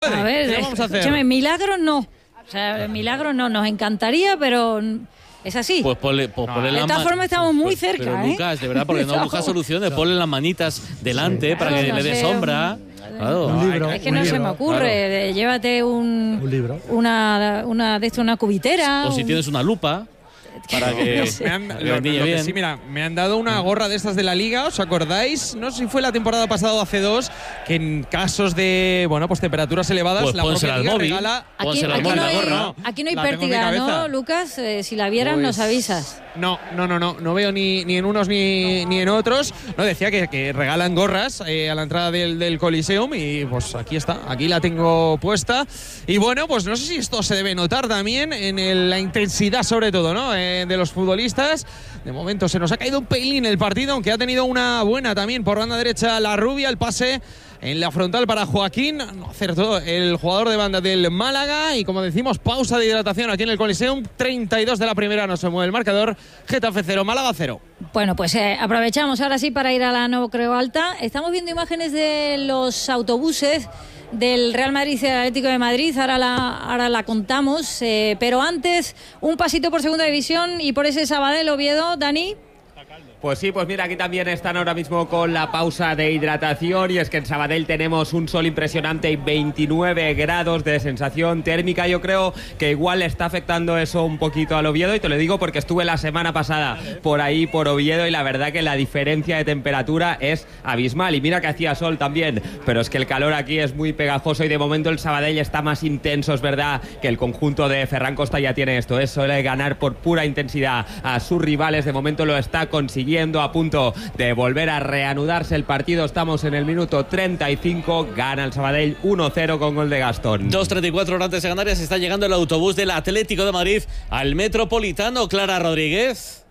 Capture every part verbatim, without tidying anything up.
puede. A ver, ¿Qué vamos a hacer? Escúchame, milagros no. O sea, milagros no. Nos encantaría, pero es así. Pues ponle, pues no. ponle De todas formas estamos muy pues, cerca, pero, ¿eh? Lucas, de verdad, porque no buscas soluciones. Ponle las manitas delante sí. para claro, que no le dé sé, sombra. Un, claro. un libro, es que no libro, se me ocurre. Claro. Llévate un, un libro. Una, una de esto, una cubitera. O si un... tienes una lupa. Para que me han, lo, lo que sí, mira, me han dado una gorra de estas de la Liga, ¿os acordáis? No sé si fue la temporada pasada o hace dos, que en casos de, bueno, pues temperaturas elevadas, pues la propia Liga móvil, regala… Aquí, aquí, no hay, gorra. aquí no hay pértiga, ¿no, Lucas? Eh, si la vieran, pues, nos avisas. No, no, no, no, no veo ni, ni en unos ni, ni en otros. No, decía que, que regalan gorras eh, a la entrada del, del Coliseum y pues aquí está, aquí la tengo puesta. Y bueno, pues no sé si esto se debe notar también en el, la intensidad sobre todo, ¿no? Eh, de los futbolistas. De momento se nos ha caído un pelín el partido, aunque ha tenido una buena también por banda derecha la Rubia, el pase en la frontal para Joaquín, no acertó el jugador de banda del Málaga y como decimos, pausa de hidratación aquí en el Coliseum, treinta y dos de la primera, no se mueve el marcador, Getafe cero, Málaga cero. Bueno, pues eh, aprovechamos ahora sí para ir a la No Creo Alta. Estamos viendo imágenes de los autobuses del Real Madrid y del Atlético de Madrid, ahora la, ahora la contamos, eh, pero antes un pasito por segunda división y por ese Sabadell Oviedo, Dani. Pues sí, pues mira, aquí también están ahora mismo con la pausa de hidratación y es que en Sabadell tenemos un sol impresionante y veintinueve grados de sensación térmica. Yo creo que igual le está afectando eso un poquito al Oviedo y te lo digo porque estuve la semana pasada por ahí, por Oviedo, y la verdad que la diferencia de temperatura es abismal. Y mira que hacía sol también, pero es que el calor aquí es muy pegajoso y de momento el Sabadell está más intenso, es verdad que el conjunto de Ferran Costa ya tiene esto, eso de ganar por pura intensidad a sus rivales, de momento lo está consiguiendo. A punto de volver a reanudarse el partido, estamos en el minuto treinta y cinco, gana el Sabadell uno cero con gol de Gastón. dos treinta y cuatro horas antes de Canarias, está llegando el autobús del Atlético de Madrid al Metropolitano. Clara Rodríguez.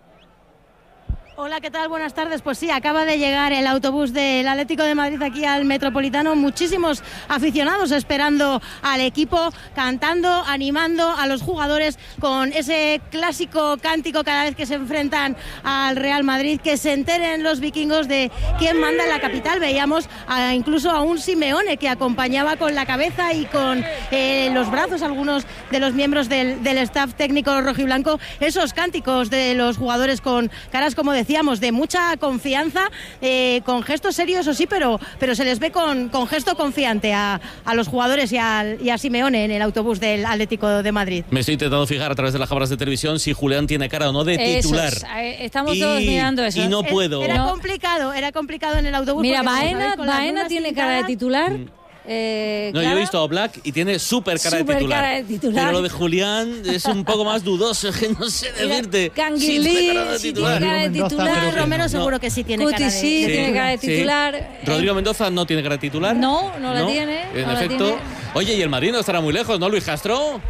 Hola, ¿qué tal? Buenas tardes. Pues sí, acaba de llegar el autobús del Atlético de Madrid aquí al Metropolitano. Muchísimos aficionados esperando al equipo, cantando, animando a los jugadores con ese clásico cántico cada vez que se enfrentan al Real Madrid. Que se enteren los vikingos de quién manda en la capital. Veíamos a, incluso a un Simeone que acompañaba con la cabeza y con eh, los brazos algunos de los miembros del, del staff técnico rojiblanco. Esos cánticos de los jugadores con caras, como decía, decíamos, de mucha confianza, eh, con gestos serios, eso sí, pero, pero se les ve con, con gesto confiante a, a los jugadores y a, y a Simeone en el autobús del Atlético de Madrid. Me estoy intentando fijar a través de las cámaras de televisión si Julián tiene cara o no de titular. Eso es, estamos y, todos mirando eso. Y no puedo. Era no. complicado, era complicado en el autobús. Mira, Baena, Baena tiene cara de titular. Mm. Eh, no, yo he visto a Black y tiene súper cara, cara de titular. Pero lo de Julián es un poco más dudoso, que no sé decirte. Canguilí, sí, tiene cara de titular. Romero seguro no. que sí tiene Cuti, cara de sí, sí, tiene cara de titular. Sí. Rodrigo Mendoza no tiene cara de titular. No, no la ¿No? tiene. En no efecto. Tiene. Oye, y el Madrid no estará muy lejos, ¿no, Luis Castro?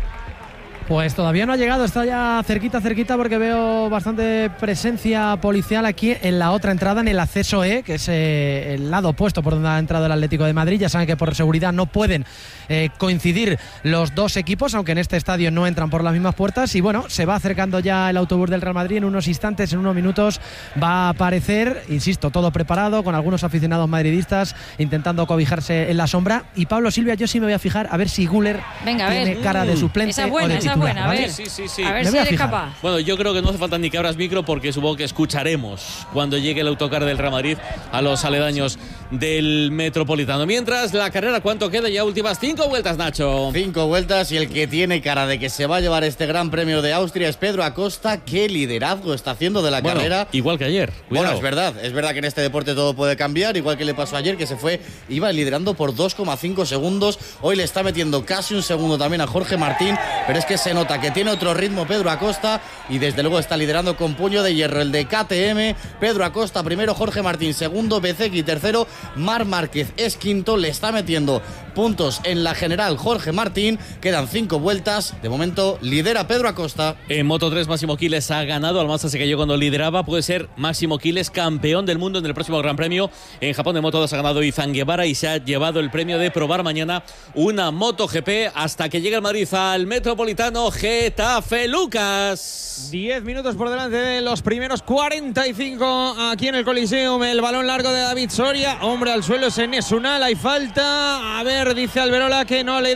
Pues todavía no ha llegado, está ya cerquita, cerquita, porque veo bastante presencia policial aquí en la otra entrada, en el acceso E, que es eh, el lado opuesto por donde ha entrado el Atlético de Madrid. Ya saben que por seguridad no pueden eh, coincidir los dos equipos, aunque en este estadio no entran por las mismas puertas. Y bueno, se va acercando ya el autobús del Real Madrid. En unos instantes, en unos minutos, va a aparecer, insisto, todo preparado, con algunos aficionados madridistas intentando cobijarse en la sombra. Y Pablo Silvia, yo sí me voy a fijar a ver si Güler Venga, tiene ver. cara de suplente esa buena, o de titular. Buena, a ¿vale? ver, sí, sí, sí. a ver Me si eres fijar. capaz. Bueno, yo creo que no hace falta ni que abras micro porque supongo que escucharemos cuando llegue el autocar del Real Madrid a los aledaños del Metropolitano. Mientras, la carrera, ¿cuánto queda? Ya últimas cinco vueltas, Nacho. Cinco vueltas y el que tiene cara de que se va a llevar este Gran Premio de Austria es Pedro Acosta. ¿Qué liderazgo está haciendo de la bueno, carrera? Igual que ayer. Cuidado. Bueno, es verdad, es verdad que en este deporte todo puede cambiar, igual que le pasó ayer, que se fue, iba liderando por dos coma cinco segundos. Hoy le está metiendo casi un segundo también a Jorge Martín, pero es que se nota que tiene otro ritmo Pedro Acosta y desde luego está liderando con puño de hierro el de K T M. Pedro Acosta primero, Jorge Martín segundo, Bezzecchi tercero, Marc Márquez es quinto, le está metiendo puntos en la general Jorge Martín. Quedan cinco vueltas, de momento lidera Pedro Acosta. En Moto tres Máximo Quiles ha ganado, Almanza se cayó cuando lideraba, puede ser Máximo Quiles campeón del mundo en el próximo Gran Premio. En Japón de Moto dos ha ganado Izan Guevara y se ha llevado el premio de probar mañana una MotoGP hasta que llegue el Madrid al Metropolitano. Getafe, Lucas. diez minutos por delante de los primeros cuarenta y cinco aquí en el Coliseum. El balón largo de David Soria, hombre al suelo, es Enes Unal, hay falta. A ver, dice Alberola que no le